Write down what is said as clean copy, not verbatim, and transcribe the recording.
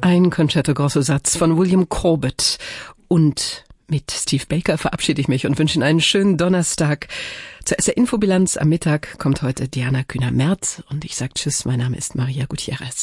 Ein Concerto Grosso Satz von William Corbett. Und mit Steve Baker verabschiede ich mich und wünsche Ihnen einen schönen Donnerstag. Zur SR-Infobilanz am Mittag kommt heute Diana Kühner-Merz und ich sage Tschüss, mein Name ist Maria Gutierrez.